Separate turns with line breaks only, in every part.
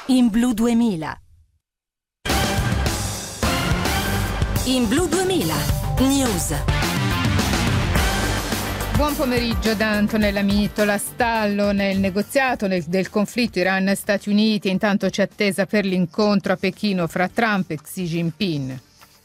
In Blu 2000. In Blu 2000. News.
Buon pomeriggio da Antonella Mittola. Stallo nel negoziato del conflitto Iran-Stati Uniti. Intanto c'è attesa per l'incontro a Pechino fra Trump e Xi Jinping.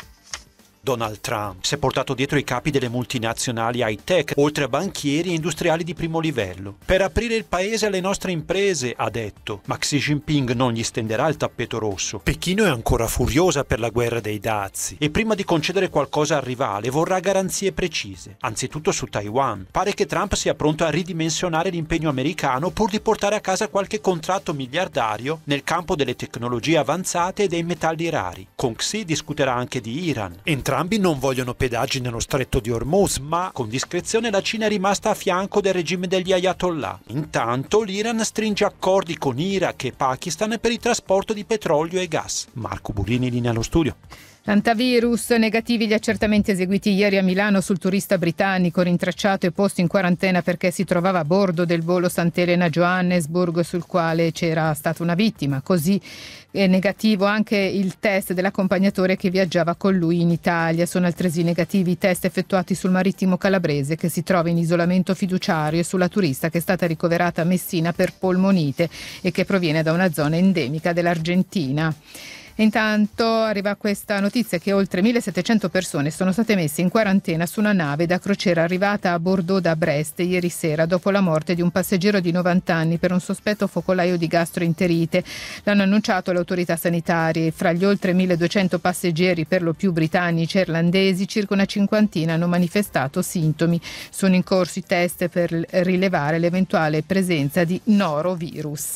Donald Trump si è portato dietro i capi delle multinazionali high-tech, oltre a banchieri e industriali di primo livello. Per aprire il paese alle nostre imprese, ha detto, ma Xi Jinping non gli stenderà il tappeto rosso. Pechino è ancora furiosa per la guerra dei dazi e prima di concedere qualcosa al rivale vorrà garanzie precise, anzitutto su Taiwan. Pare che Trump sia pronto a ridimensionare l'impegno americano pur di portare a casa qualche contratto miliardario nel campo delle tecnologie avanzate e dei metalli rari. Con Xi discuterà anche di Iran. Entrambi non vogliono pedaggi nello stretto di Hormuz, ma con discrezione la Cina è rimasta a fianco del regime degli Ayatollah. Intanto l'Iran stringe accordi con Iraq e Pakistan per il trasporto di petrolio e gas. Marco Burini, linea allo studio.
Antivirus, negativi gli accertamenti eseguiti ieri a Milano sul turista britannico rintracciato e posto in quarantena perché si trovava a bordo del volo Sant'Elena-Johannesburg sul quale c'era stata una vittima. Così è negativo anche il test dell'accompagnatore che viaggiava con lui in Italia. Sono altresì negativi i test effettuati sul marittimo calabrese che si trova in isolamento fiduciario e sulla turista che è stata ricoverata a Messina per polmonite e che proviene da una zona endemica dell'Argentina. Intanto arriva questa notizia che oltre 1700 persone sono state messe in quarantena su una nave da crociera arrivata a Bordeaux da Brest ieri sera dopo la morte di un passeggero di 90 anni per un sospetto focolaio di gastroenterite. L'hanno annunciato le autorità sanitarie. Fra gli oltre 1200 passeggeri, per lo più britannici e irlandesi, circa una cinquantina hanno manifestato sintomi. Sono in corso i test per rilevare l'eventuale presenza di norovirus.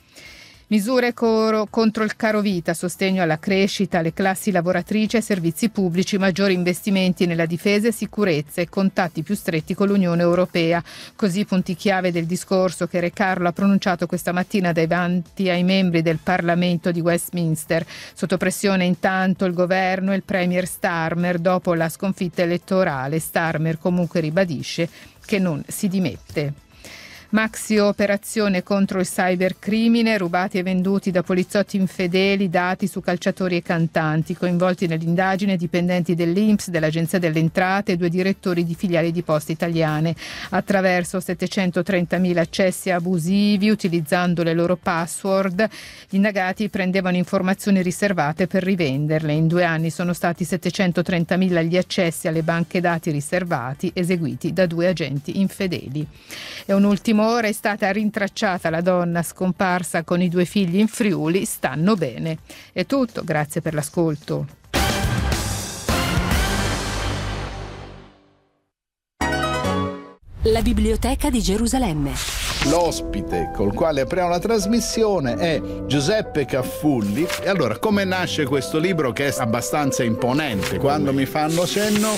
Misure contro il carovita, sostegno alla crescita, alle classi lavoratrici e ai servizi pubblici, maggiori investimenti nella difesa e sicurezza e contatti più stretti con l'Unione Europea. Così punti chiave del discorso che Re Carlo ha pronunciato questa mattina davanti ai membri del Parlamento di Westminster. Sotto pressione intanto il governo e il premier Starmer dopo la sconfitta elettorale. Starmer comunque ribadisce che non si dimette. Maxi operazione contro il cybercrimine, rubati e venduti da poliziotti infedeli dati su calciatori e cantanti, coinvolti nell'indagine dipendenti dell'INPS, dell'Agenzia delle Entrate e 2 direttori di filiali di Poste Italiane. Attraverso 730.000 accessi abusivi, utilizzando le loro password, gli indagati prendevano informazioni riservate per rivenderle. In 2 anni sono stati 730.000 gli accessi alle banche dati riservati eseguiti da 2 agenti infedeli. E un ultimo ora è stata rintracciata la donna scomparsa con i 2 figli in Friuli, stanno bene. È tutto, grazie per l'ascolto.
La Biblioteca di Gerusalemme.
L'ospite col quale apriamo la trasmissione è Giuseppe Caffulli. E allora, come nasce questo libro che è abbastanza imponente? Quando mi fanno cenno...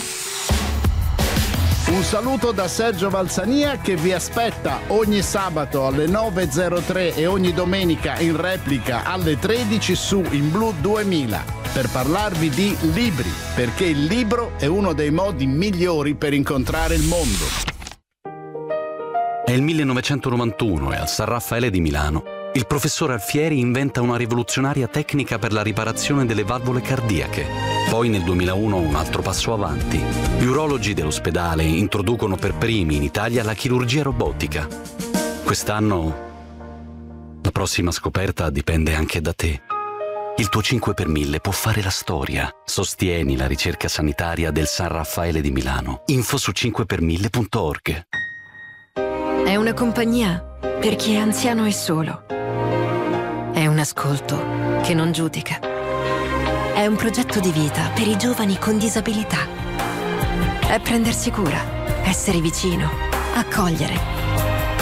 Un saluto da Sergio Valsania che vi aspetta ogni sabato alle 9.03 e ogni domenica in replica alle 13 su In Blu 2000 per parlarvi di libri, perché il libro è uno dei modi migliori per incontrare il mondo.
È il 1991 e al San Raffaele di Milano il professor Alfieri inventa una rivoluzionaria tecnica per la riparazione delle valvole cardiache. Poi nel 2001 un altro passo avanti. Gli urologi dell'ospedale introducono per primi in Italia la chirurgia robotica. Quest'anno la prossima scoperta dipende anche da te. Il tuo 5 per 1000 può fare la storia. Sostieni la ricerca sanitaria del San Raffaele di Milano. Info su 5per1000.org.
È una compagnia per chi è anziano e solo. È un ascolto che non giudica. È un progetto di vita per i giovani con disabilità. È prendersi cura, essere vicino, accogliere,